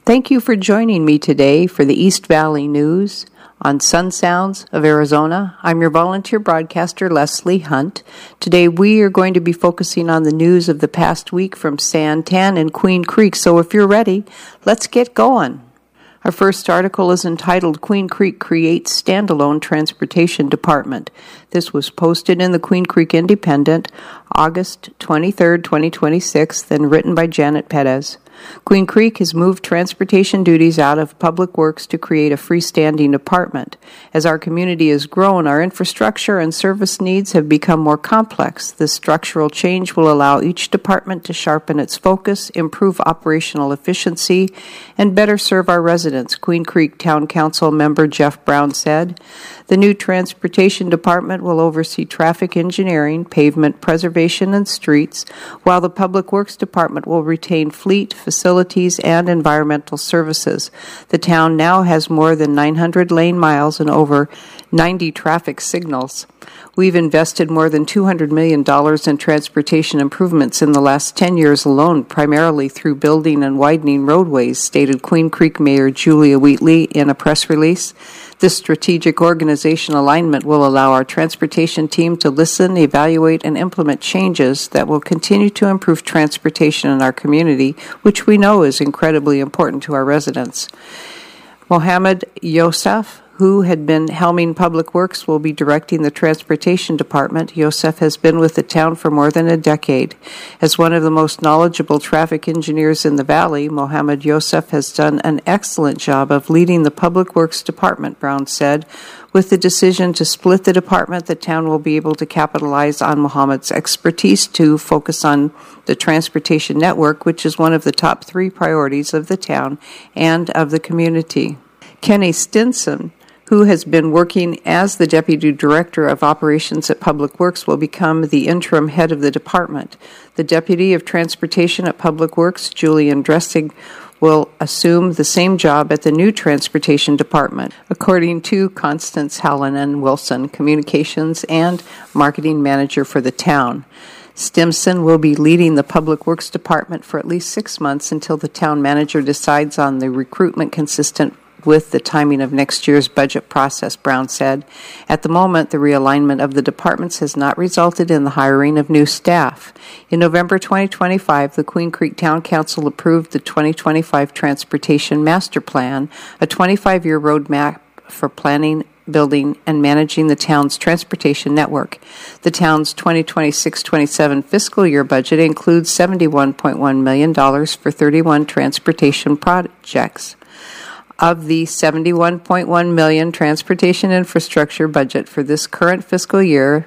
Thank you for joining me today for the East Valley News on Sun Sounds of Arizona. I'm your volunteer broadcaster, Leslie Hunt. Today we are going to be focusing on the news of the past week from Santan and Queen Creek, so if you're ready, let's get going. Our first article is entitled Queen Creek Creates Standalone Transportation Department. This was posted in the Queen Creek Independent, August 23, 2026, and written by Janet Perez. Queen Creek has moved transportation duties out of Public Works to create a freestanding department. As our community has grown, our infrastructure and service needs have become more complex. This structural change will allow each department to sharpen its focus, improve operational efficiency, and better serve our residents, Queen Creek Town Council member Jeff Brown said. The new Transportation Department will oversee traffic engineering, pavement preservation, and streets, while the Public Works Department will retain fleet, facilities, and environmental services. The town now has more than 900 lane miles and over 90 traffic signals. We've invested more than $200 million in transportation improvements in the last 10 years alone, primarily through building and widening roadways, stated Queen Creek Mayor Julia Wheatley in a press release. This strategic organization alignment will allow our transportation team to listen, evaluate, and implement changes that will continue to improve transportation in our community, which we know is incredibly important to our residents. Mohammed Yosef, who had been helming Public Works, will be directing the Transportation Department. Yosef has been with the town for more than a decade. As one of the most knowledgeable traffic engineers in the Valley, Mohammed Yosef has done an excellent job of leading the Public Works Department, Brown said. With the decision to split the department, the town will be able to capitalize on Mohammed's expertise to focus on the transportation network, which is one of the top 3 priorities of the town and of the community. Kenny Stinson, who has been working as the Deputy Director of Operations at Public Works, will become the interim head of the department. The Deputy of Transportation at Public Works, Julian Dressig, will assume the same job at the new Transportation Department, according to Constance Hallinan Wilson, Communications and Marketing Manager for the town. Stimson will be leading the Public Works Department for at least 6 months until the town manager decides on the recruitment consistent with the timing of next year's budget process, Brown said. At the moment, the realignment of the departments has not resulted in the hiring of new staff. In November 2025, the Queen Creek Town Council approved the 2025 Transportation Master Plan, a 25-year roadmap for planning, building, and managing the town's transportation network. The town's 2026-27 fiscal year budget includes $71.1 million for 31 transportation projects. Of the $71.1 million transportation infrastructure budget for this current fiscal year,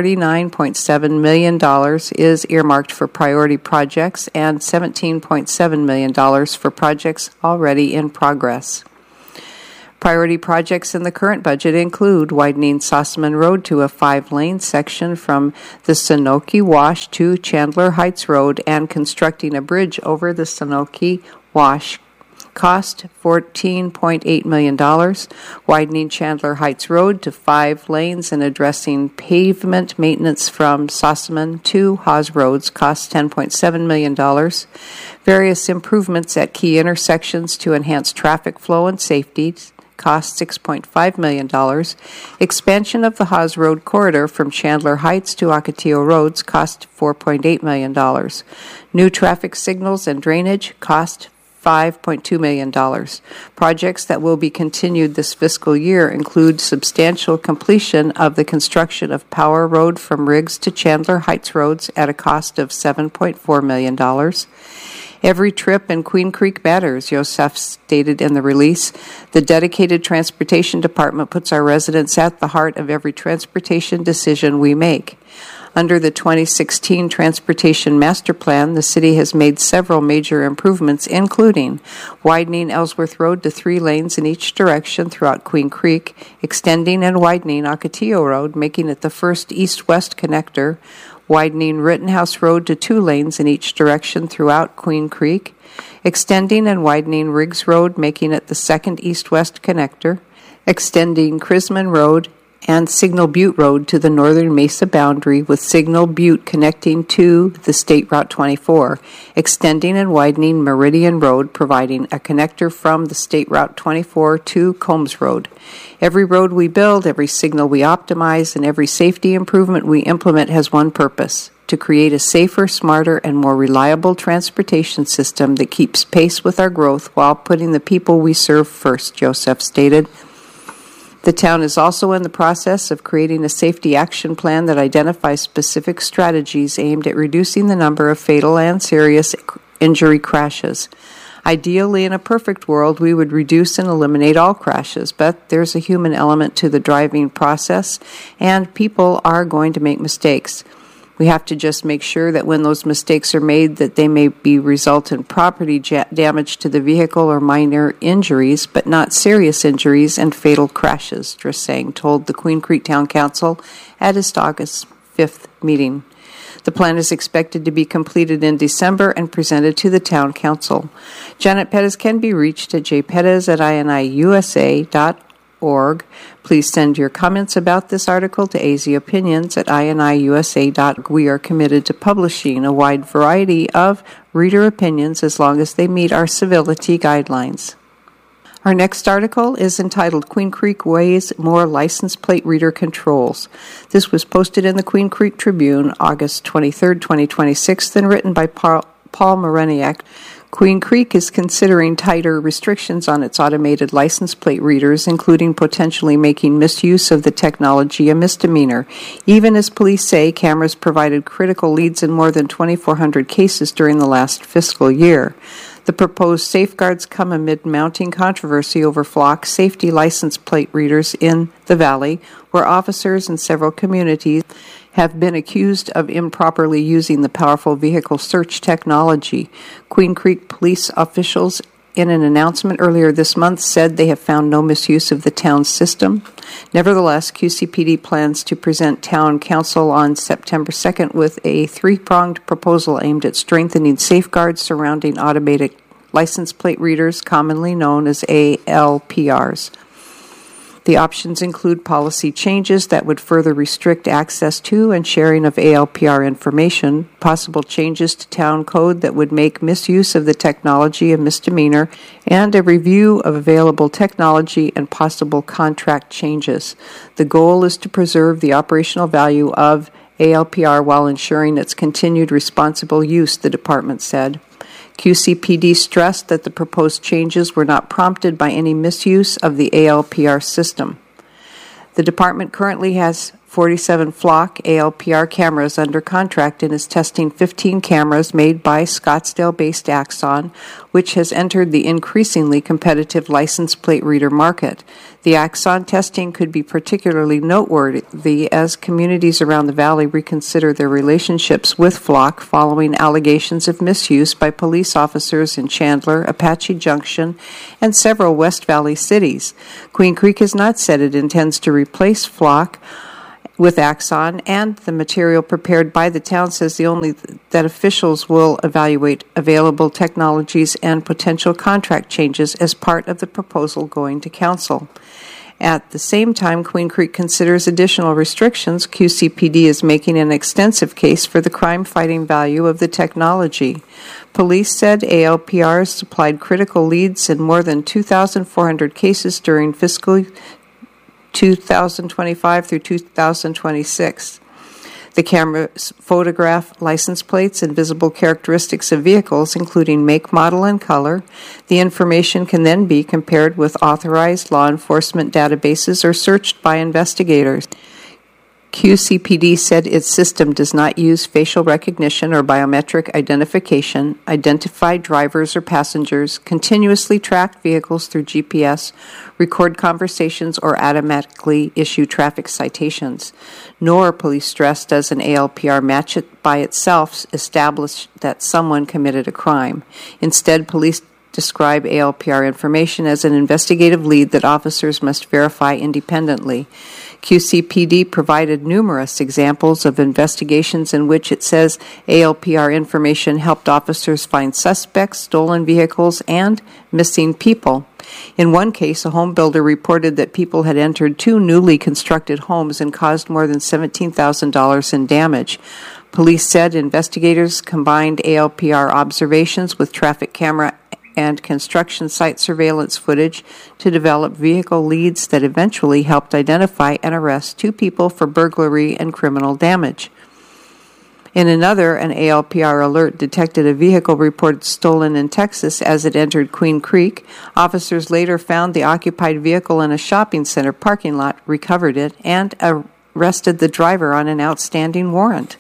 $49.7 million is earmarked for priority projects and $17.7 million for projects already in progress. Priority projects in the current budget include widening Sossaman Road to a 5-lane section from the Sanoke Wash to Chandler Heights Road and constructing a bridge over the Sanoke Wash. Cost $14.8 million, widening Chandler Heights Road to 5 lanes and addressing pavement maintenance from Sossaman to Haas Roads, cost $10.7 million. Various improvements at key intersections to enhance traffic flow and safety, cost $6.5 million. Expansion of the Haas Road corridor from Chandler Heights to Ocotillo Roads, cost $4.8 million. New traffic signals and drainage, cost $5.2 million. Projects that will be continued this fiscal year include substantial completion of the construction of Power Road from Riggs to Chandler Heights Roads at a cost of $7.4 million. Every trip in Queen Creek matters, Yosef stated in the release. The dedicated Transportation Department puts our residents at the heart of every transportation decision we make. Under the 2016 Transportation Master Plan, the city has made several major improvements, including widening Ellsworth Road to 3 lanes in each direction throughout Queen Creek, extending and widening Ocotillo Road, making it the first east-west connector, widening Rittenhouse Road to 2 lanes in each direction throughout Queen Creek, extending and widening Riggs Road, making it the second east-west connector, extending Crisman Road and Signal Butte Road to the northern Mesa boundary, with Signal Butte connecting to the State Route 24, extending and widening Meridian Road, providing a connector from the State Route 24 to Combs Road. Every road we build, every signal we optimize, and every safety improvement we implement has one purpose: to create a safer, smarter, and more reliable transportation system that keeps pace with our growth while putting the people we serve first, Joseph stated. The town is also in the process of creating a safety action plan that identifies specific strategies aimed at reducing the number of fatal and serious injury crashes. Ideally, in a perfect world, we would reduce and eliminate all crashes, but there's a human element to the driving process, and people are going to make mistakes. We have to just make sure that when those mistakes are made, that they may result in property damage to the vehicle or minor injuries, but not serious injuries and fatal crashes, Dressang told the Queen Creek Town Council at its August 5th meeting. The plan is expected to be completed in December and presented to the Town Council. Janet Pettis can be reached at jpettis@iniusa.org. Please send your comments about this article to azopinions@iniusa.org. We are committed to publishing a wide variety of reader opinions as long as they meet our civility guidelines. Our next article is entitled Queen Creek Weighs More License Plate Reader Controls. This was posted in the Queen Creek Tribune August 23, 2026, and written by Paul Mareniak. Queen Creek is considering tighter restrictions on its automated license plate readers, including potentially making misuse of the technology a misdemeanor. Even as police say, cameras provided critical leads in more than 2,400 cases during the last fiscal year. The proposed safeguards come amid mounting controversy over Flock safety license plate readers in the Valley, where officers in several communities have been accused of improperly using the powerful vehicle search technology. Queen Creek police officials, in an announcement earlier this month, said they have found no misuse of the town's system. Nevertheless, QCPD plans to present Town Council on September 2nd with a three-pronged proposal aimed at strengthening safeguards surrounding automated license plate readers, commonly known as ALPRs. The options include policy changes that would further restrict access to and sharing of ALPR information, possible changes to town code that would make misuse of the technology a misdemeanor, and a review of available technology and possible contract changes. The goal is to preserve the operational value of ALPR while ensuring its continued responsible use, the department said. QCPD stressed that the proposed changes were not prompted by any misuse of the ALPR system. The department currently has 47 Flock ALPR cameras under contract and is testing 15 cameras made by Scottsdale-based Axon, which has entered the increasingly competitive license plate reader market. The Axon testing could be particularly noteworthy as communities around the valley reconsider their relationships with Flock following allegations of misuse by police officers in Chandler, Apache Junction, and several West Valley cities. Queen Creek has not said it intends to replace Flock with Axon, and the material prepared by the town says that officials will evaluate available technologies and potential contract changes as part of the proposal going to council. At the same time, Queen Creek considers additional restrictions. QCPD is making an extensive case for the crime-fighting value of the technology. Police said ALPRs supplied critical leads in more than 2,400 cases during fiscal 2025 through 2026. The cameras photograph license plates and visible characteristics of vehicles, including make, model, and color. The information can then be compared with authorized law enforcement databases or searched by investigators. QCPD said its system does not use facial recognition or biometric identification, identify drivers or passengers, continuously track vehicles through GPS, record conversations, or automatically issue traffic citations. Nor, police stress, does an ALPR match it by itself establish that someone committed a crime. Instead, police describe ALPR information as an investigative lead that officers must verify independently. QCPD provided numerous examples of investigations in which it says ALPR information helped officers find suspects, stolen vehicles, and missing people. In one case, a home builder reported that people had entered 2 newly constructed homes and caused more than $17,000 in damage. Police said investigators combined ALPR observations with traffic camera and construction site surveillance footage to develop vehicle leads that eventually helped identify and arrest 2 people for burglary and criminal damage. In another, an ALPR alert detected a vehicle reported stolen in Texas as it entered Queen Creek. Officers later found the occupied vehicle in a shopping center parking lot, recovered it, and arrested the driver on an outstanding warrant.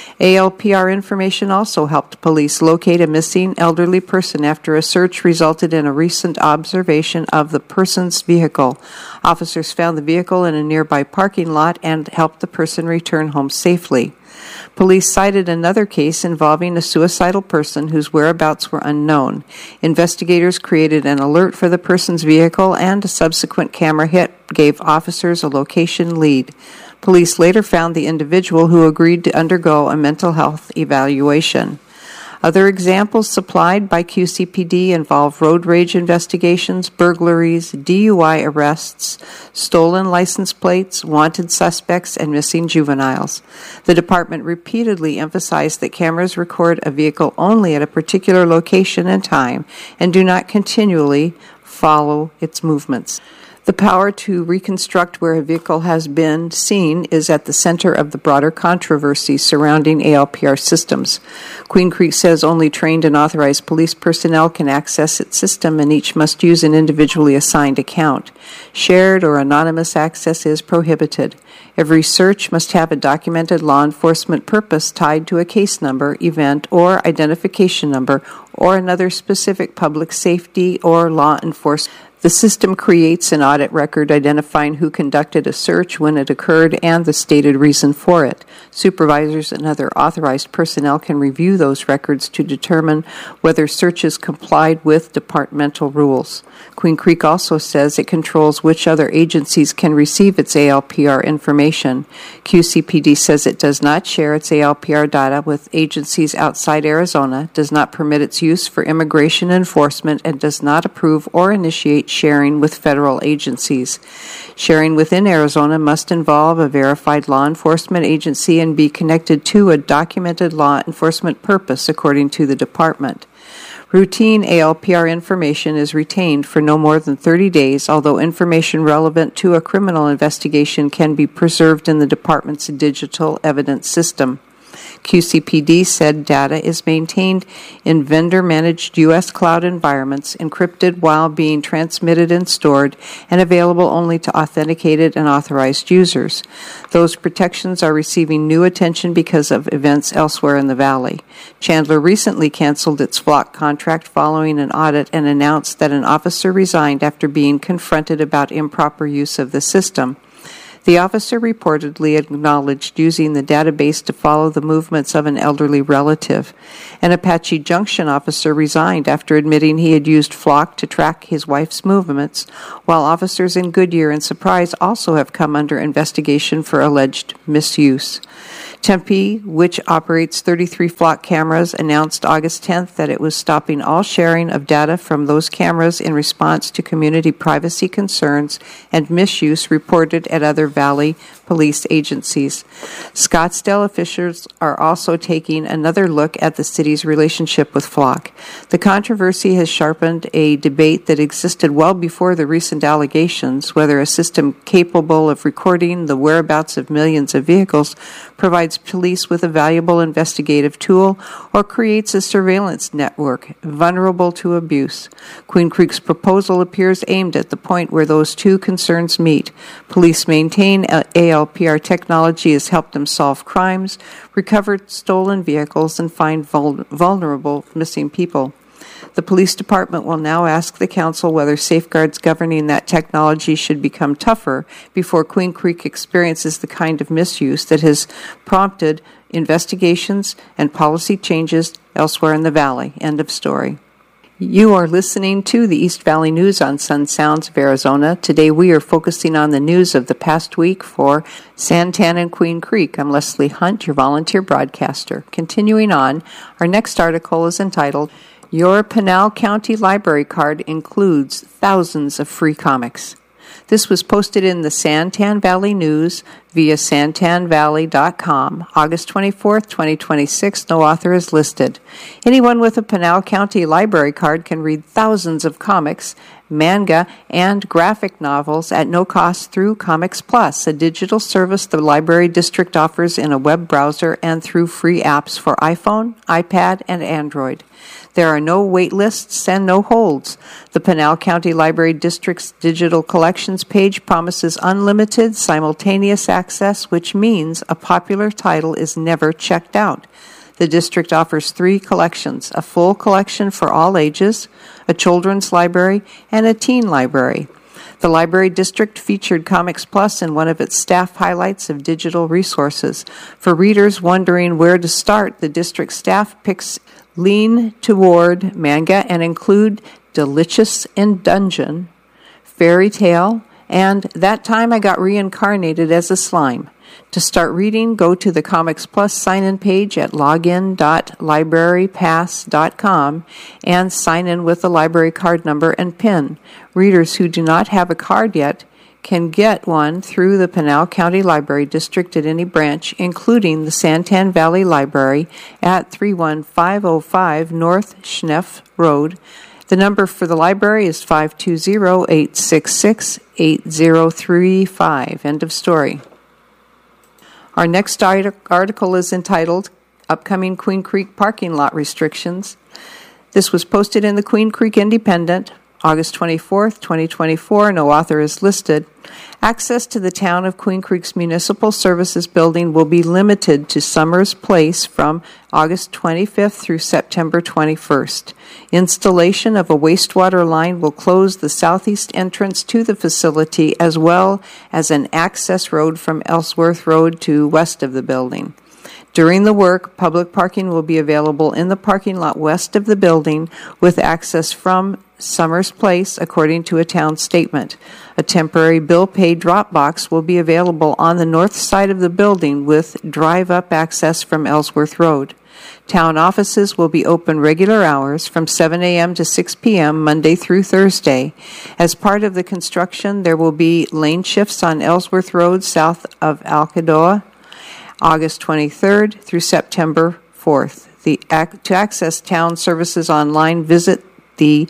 ALPR information also helped police locate a missing elderly person after a search resulted in a recent observation of the person's vehicle. Officers found the vehicle in a nearby parking lot and helped the person return home safely. Police cited another case involving a suicidal person whose whereabouts were unknown. Investigators created an alert for the person's vehicle, and a subsequent camera hit gave officers a location lead. Police later found the individual, who agreed to undergo a mental health evaluation. Other examples supplied by QCPD involve road rage investigations, burglaries, DUI arrests, stolen license plates, wanted suspects, and missing juveniles. The department repeatedly emphasized that cameras record a vehicle only at a particular location and time and do not continually follow its movements. The power to reconstruct where a vehicle has been seen is at the center of the broader controversy surrounding ALPR systems. Queen Creek says only trained and authorized police personnel can access its system, and each must use an individually assigned account. Shared or anonymous access is prohibited. Every search must have a documented law enforcement purpose tied to a case number, event, or identification number, or another specific public safety or law enforcement. The system creates an audit record identifying who conducted a search, when it occurred, and the stated reason for it. Supervisors and other authorized personnel can review those records to determine whether searches complied with departmental rules. Queen Creek also says it controls which other agencies can receive its ALPR information. QCPD says it does not share its ALPR data with agencies outside Arizona, does not permit its use for immigration enforcement, and does not approve or initiate sharing with federal agencies. Sharing within Arizona must involve a verified law enforcement agency and be connected to a documented law enforcement purpose, according to the department. Routine ALPR information is retained for no more than 30 days, although information relevant to a criminal investigation can be preserved in the department's digital evidence system. QCPD said data is maintained in vendor-managed U.S. cloud environments, encrypted while being transmitted and stored, and available only to authenticated and authorized users. Those protections are receiving new attention because of events elsewhere in the Valley. Chandler recently canceled its Flock contract following an audit and announced that an officer resigned after being confronted about improper use of the system. The officer reportedly acknowledged using the database to follow the movements of an elderly relative. An Apache Junction officer resigned after admitting he had used Flock to track his wife's movements, while officers in Goodyear and Surprise also have come under investigation for alleged misuse. Tempe, which operates 33 Flock cameras, announced August 10th that it was stopping all sharing of data from those cameras in response to community privacy concerns and misuse reported at other Valley police agencies. Scottsdale officials are also taking another look at the city's relationship with Flock. The controversy has sharpened a debate that existed well before the recent allegations, whether a system capable of recording the whereabouts of millions of vehicles provides police with a valuable investigative tool or creates a surveillance network vulnerable to abuse. Queen Creek's proposal appears aimed at the point where those two concerns meet. Police maintain ALPR technology has helped them solve crimes, recover stolen vehicles, and find vulnerable missing people. The police department will now ask the council whether safeguards governing that technology should become tougher before Queen Creek experiences the kind of misuse that has prompted investigations and policy changes elsewhere in the valley. End of story. You are listening to the East Valley News on Sun Sounds of Arizona. Today we are focusing on the news of the past week for Santan and Queen Creek. I'm Leslie Hunt, your volunteer broadcaster. Continuing on, our next article is entitled, Your Pinal County Library Card Includes Thousands of Free Comics. This was posted in the Santan Valley News via santanvalley.com, August 24th, 2026. No author is listed. Anyone with a Pinal County library card can read thousands of comics, manga, and graphic novels at no cost through Comics Plus, a digital service the library district offers in a web browser and through free apps for iPhone, iPad, and Android. There are no wait lists and no holds. The Pinal County Library District's digital collections page promises unlimited simultaneous access, which means a popular title is never checked out. The district offers 3 collections, a full collection for all ages, a children's library, and a teen library. The library district featured Comics Plus in one of its staff highlights of digital resources. For readers wondering where to start, the district staff picks lean toward manga and include Delicious in Dungeon, Fairy Tale, and That Time I Got Reincarnated as a Slime. To start reading, go to the Comics Plus sign-in page at login.librarypass.com and sign in with the library card number and PIN. Readers who do not have a card yet can get one through the Pinal County Library District at any branch, including the Santan Valley Library at 31505 North Schneff Road. The number for the library is 520-866-8035. End of story. Our next article is entitled, Upcoming Queen Creek Parking Lot Restrictions. This was posted in the Queen Creek Independent, August 24th, 2024. No author is listed. Access to the town of Queen Creek's Municipal Services Building will be limited to Summers Place from August 25th through September 21st. Installation of a wastewater line will close the southeast entrance to the facility as well as an access road from Ellsworth Road to west of the building. During the work, public parking will be available in the parking lot west of the building with access from Summers Place, according to a town statement. A temporary bill pay drop box will be available on the north side of the building with drive-up access from Ellsworth Road. Town offices will be open regular hours from 7 a.m. to 6 p.m. Monday through Thursday. As part of the construction, there will be lane shifts on Ellsworth Road south of Alcadoa, August 23rd through September 4th. To access town services online, visit the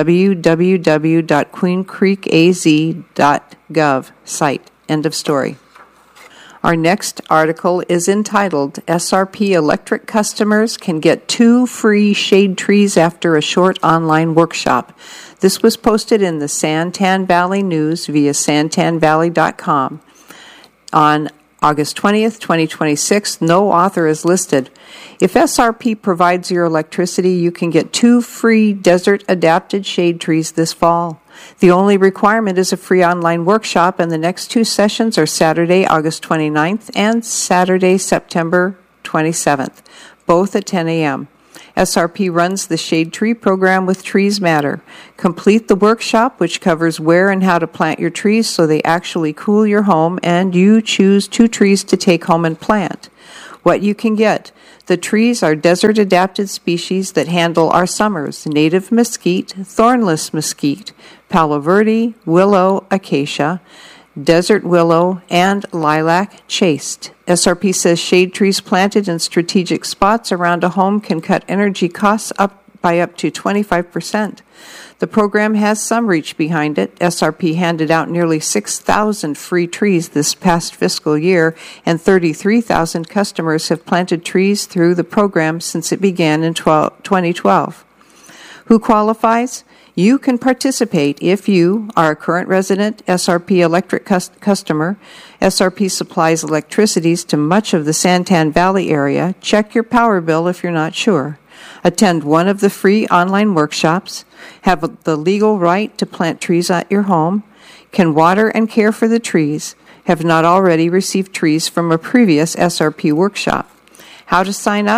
www.queencreekaz.gov site. End of story. Our next article is entitled, SRP Electric Customers Can Get 2 Free Shade Trees After a Short Online Workshop. This was posted in the Santan Valley News via santanvalley.com on August 20th, 2026. No author is listed. If SRP provides your electricity, you can get 2 free desert-adapted shade trees this fall. The only requirement is a free online workshop, and the next 2 sessions are Saturday, August 29th and Saturday, September 27th, both at 10 a.m. SRP runs the Shade Tree program with Trees Matter. Complete the workshop, which covers where and how to plant your trees so they actually cool your home, and you choose 2 trees to take home and plant. What you can get. The trees are desert-adapted species that handle our summers: native mesquite, thornless mesquite, palo verde, willow, acacia, desert willow, and lilac chaste. SRP says shade trees planted in strategic spots around a home can cut energy costs by up to 25%. The program has some reach behind it. SRP handed out nearly 6,000 free trees this past fiscal year, and 33,000 customers have planted trees through the program since it began in 2012. Who qualifies? You can participate if you are a current resident SRP electric customer. SRP supplies electricities to much of the Santan Valley area. Check your power bill if you're not sure. Attend one of the free online workshops. Have the legal right to plant trees at your home. Can water and care for the trees. Have not already received trees from a previous SRP workshop. How to sign up?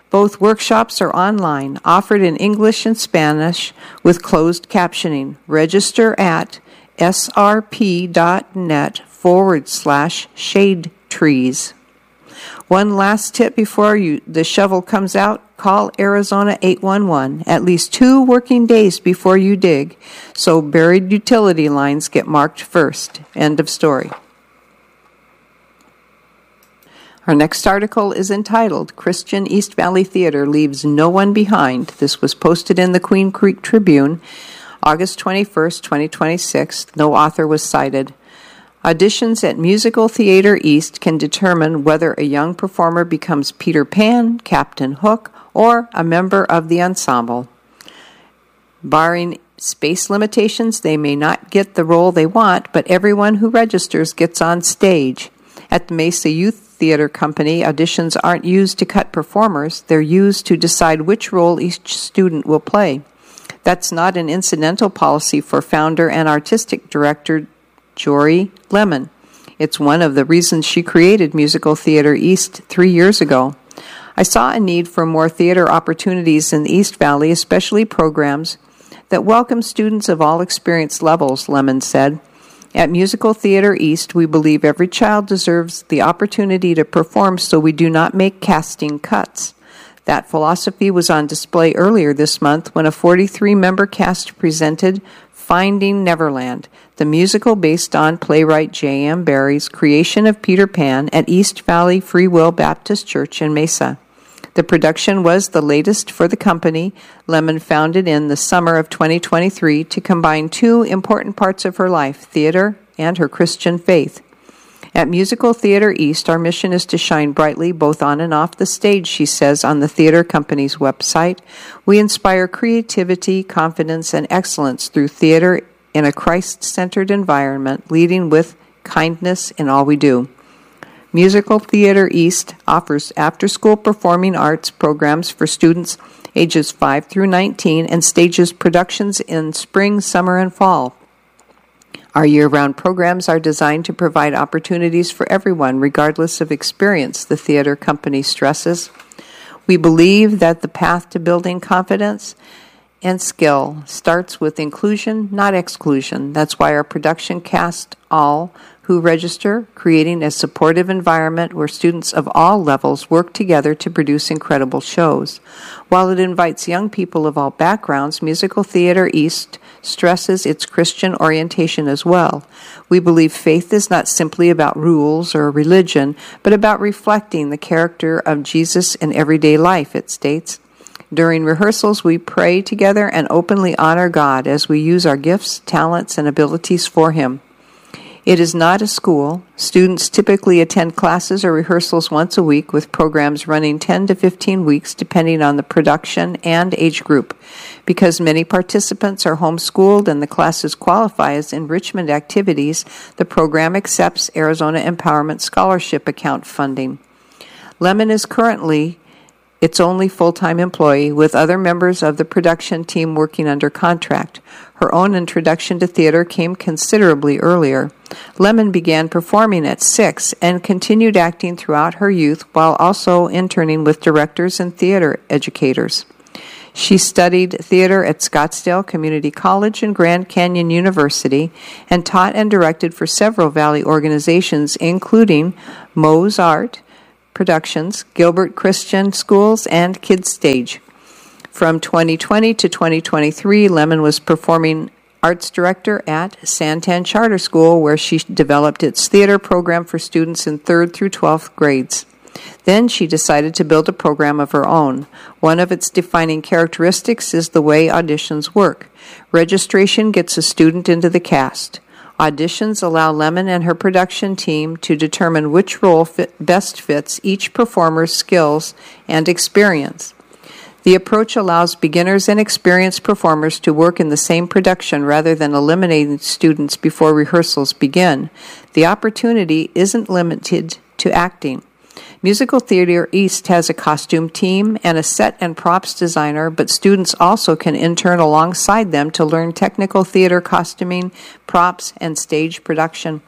Both workshops are online, offered in English and Spanish with closed captioning. Register at srp.net/shade trees. One last tip before the shovel comes out, call Arizona 811 at least 2 working days before you dig, so buried utility lines get marked first. End of story. Our next article is entitled, Christian East Valley Theater Leaves No One Behind. This was posted in the Queen Creek Tribune, August 21st, 2026. No author was cited. Auditions at Musical Theater East can determine whether a young performer becomes Peter Pan, Captain Hook, or a member of the ensemble. Barring space limitations, they may not get the role they want, but everyone who registers gets on stage. At the Mesa Youth Theater Company, auditions aren't used to cut performers. They're used to decide which role each student will play. That's not an incidental policy for founder and artistic director Jory Lemon. It's one of the reasons she created Musical Theater East 3 years ago. I saw a need for more theater opportunities in the East Valley, especially programs that welcome students of all experience levels, Lemon said. At Musical Theater East, we believe every child deserves the opportunity to perform, so we do not make casting cuts. That philosophy was on display earlier this month when a 43-member cast presented Finding Neverland, the musical based on playwright J.M. Barrie's creation of Peter Pan at East Valley Free Will Baptist Church in Mesa. The production was the latest for the company Lemon founded in the summer of 2023 to combine 2 important parts of her life, theater and her Christian faith. At Musical Theater East, our mission is to shine brightly both on and off the stage, she says on the theater company's website. We inspire creativity, confidence, and excellence through theater in a Christ-centered environment, leading with kindness in all we do. Musical Theater East offers after-school performing arts programs for students ages 5 through 19 and stages productions in spring, summer, and fall. Our year-round programs are designed to provide opportunities for everyone, regardless of experience, the theater company stresses. We believe that the path to building confidence and skill starts with inclusion, not exclusion. That's why our production cast all who register, creating a supportive environment where students of all levels work together to produce incredible shows. While it invites young people of all backgrounds, Musical Theater East stresses its Christian orientation as well. We believe faith is not simply about rules or religion, but about reflecting the character of Jesus in everyday life, it states. During rehearsals, we pray together and openly honor God as we use our gifts, talents, and abilities for Him. It is not a school. Students typically attend classes or rehearsals once a week, with programs running 10 to 15 weeks depending on the production and age group. Because many participants are homeschooled and the classes qualify as enrichment activities, the program accepts Arizona Empowerment Scholarship Account funding. Lemon is currently its only full-time employee, with other members of the production team working under contract. Her own introduction to theater came considerably earlier. Lemon began performing at 6 and continued acting throughout her youth while also interning with directors and theater educators. She studied theater at Scottsdale Community College and Grand Canyon University and taught and directed for several Valley organizations, including Moe's Art Productions, Gilbert Christian Schools, and Kids Stage. From 2020 to 2023, Lemon was performing arts director at Santan Charter School, where she developed its theater program for students in 3rd through 12th grades. Then she decided to build a program of her own. One of its defining characteristics is the way auditions work. Registration gets a student into the cast. Auditions allow Lemon and her production team to determine which role best fits each performer's skills and experience. The approach allows beginners and experienced performers to work in the same production rather than eliminating students before rehearsals begin. The opportunity isn't limited to acting. Musical Theater East has a costume team and a set and props designer, but students also can intern alongside them to learn technical theater costuming, props, and stage production.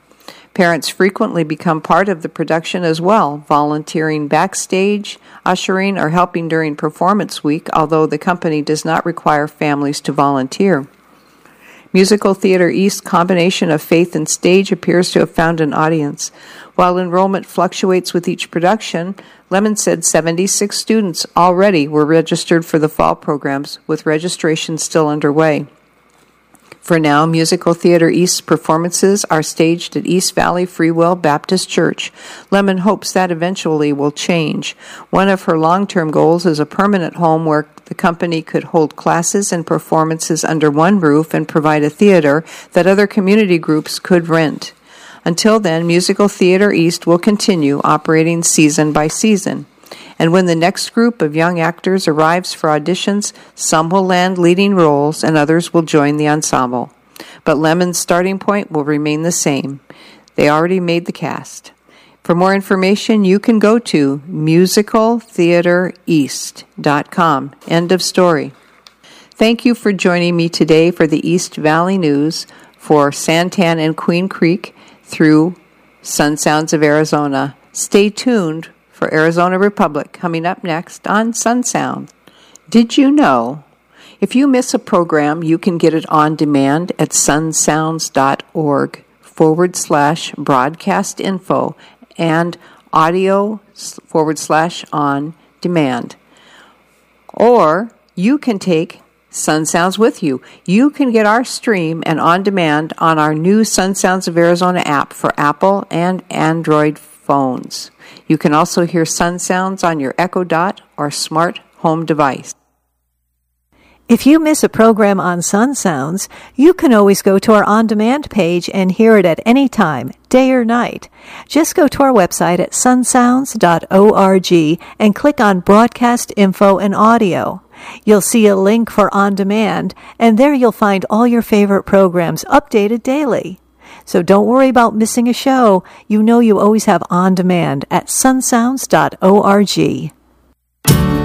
Parents frequently become part of the production as well, volunteering backstage, ushering, or helping during performance week, although the company does not require families to volunteer. Musical Theater East's combination of faith and stage appears to have found an audience. While enrollment fluctuates with each production, Lemon said 76 students already were registered for the fall programs, with registration still underway. For now, Musical Theater East's performances are staged at East Valley Free Will Baptist Church. Lemon hopes that eventually will change. One of her long-term goals is a permanent home where the company could hold classes and performances under one roof and provide a theater that other community groups could rent. Until then, Musical Theater East will continue operating season by season. And when the next group of young actors arrives for auditions, some will land leading roles and others will join the ensemble. But Lemon's starting point will remain the same. They already made the cast. For more information, you can go to musicaltheatereast.com. End of story. Thank you for joining me today for the East Valley News for Santan and Queen Creek through Sun Sounds of Arizona. Stay tuned for Arizona Republic coming up next on Sun Sound. Did you know? If you miss a program, you can get it on demand at sunsounds.org/broadcast info and audio/on demand. Or you can take Sun Sounds with you. You can get our stream and on demand on our new Sun Sounds of Arizona app for Apple and Android phones. You can also hear Sun Sounds on your Echo Dot or smart home device. If you miss a program on Sun Sounds, you can always go to our on-demand page and hear it at any time, day or night. Just go to our website at sunsounds.org and click on Broadcast Info and Audio. You'll see a link for On Demand, and there you'll find all your favorite programs updated daily. So don't worry about missing a show. You know you always have On Demand at sunsounds.org.